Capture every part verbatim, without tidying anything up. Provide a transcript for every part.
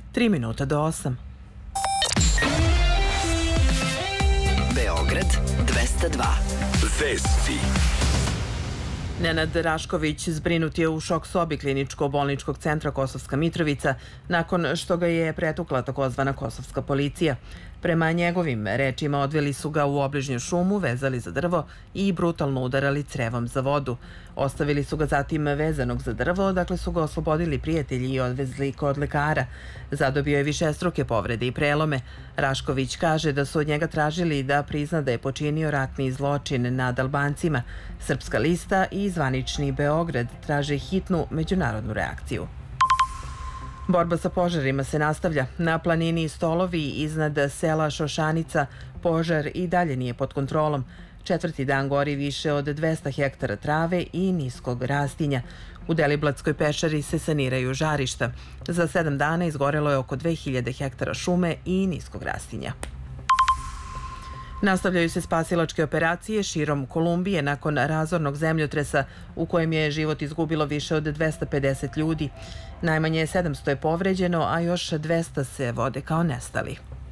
Tri minuta do osam. Beograd dvesta dva. Vesti. Nenad Rašković zbrinut je u šok sobi Kliničko-bolničkog centra Kosovska Mitrovica nakon što ga je pretukla takozvana kosovska policija. Prema njegovim rečima odveli su ga u obližnju šumu, vezali za drvo i brutalno udarali crevom za vodu. Ostavili su ga zatim vezanog za drvo, dakle su ga oslobodili prijatelji i odvezli kod lekara. Zadobio je višestruke povrede i prelome. Rašković kaže da su od njega tražili da prizna da je počinio ratni zločin nad Albancima. Srpska lista i zvanični Beograd traže hitnu međunarodnu reakciju. Borba sa požarima se nastavlja. Na planini Stolovi iznad sela Šošanica požar i dalje nije pod kontrolom. Četvrti dan gori više od dvesta hektara trave i niskog rastinja. U Deliblatskoj pešari se saniraju žarišta. Za sedam dana izgorelo je oko dve hiljade hektara šume i niskog rastinja. Nastavljaju se spasilačke operacije širom Kolumbije nakon razornog zemljotresa u kojem je život izgubilo više od dvesta pedeset ljudi. Najmanje sedamsto je povređeno, a još dvesta se vode kao nestali.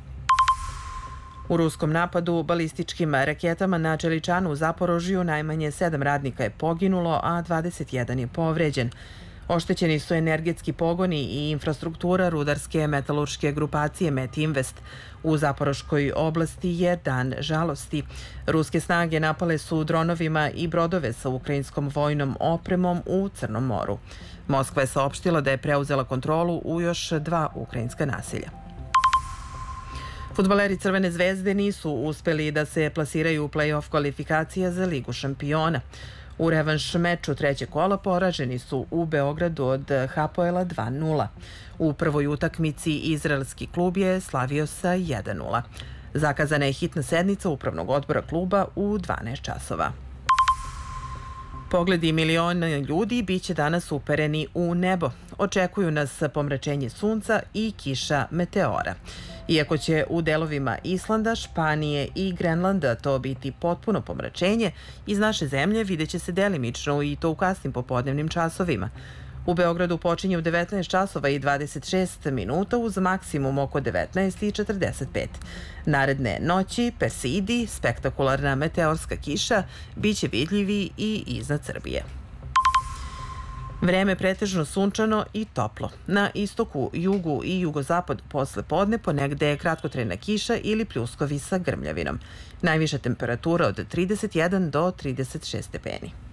U ruskom napadu balističkim raketama na Čeličanu u Zaporožju najmanje sedam radnika je poginulo, a dvadeset jedan je povređen. Oštećeni su energetski pogoni i infrastruktura rudarske metalurške grupacije Metinvest. U Zaporoškoj oblasti je dan žalosti. Ruske snage napale su dronovima i brodove sa ukrajinskom vojnom opremom u Crnom moru. Moskva je saopštila da je preuzela kontrolu u još dva ukrajinska naselja. Fudbaleri Crvene zvezde nisu uspeli da se plasiraju u play-off kvalifikacija za Ligu šampiona. U revanš meču trećeg kola poraženi su u Beogradu od Hapoela dva nula. U prvoj utakmici izraelski klub je slavio sa jedan nula. Zakazana je hitna sednica upravnog odbora kluba u dvanaest časova. Pogledi miliona ljudi biće danas upereni u nebo. Očekuju nas pomračenje sunca i kiša meteora. Iako će u delovima Islanda, Španije i Grenlanda to biti potpuno pomračenje, iz naše zemlje vidjet će se delimično i to u kasnim popodnevnim časovima. U Beogradu počinje u devetnaest časova i dvadeset šest minuta uz maksimum oko devetnaest i četrdeset pet. Naredne noći Persidi, spektakularna meteorska kiša, biće vidljivi i iznad Srbije. Vreme pretežno sunčano i toplo. Na istoku, jugu i jugozapadu posle podne ponegde je kratkotrajna kiša ili pljuskovi sa grmljavinom. Najviša temperatura od trideset jedan do trideset šest stepeni.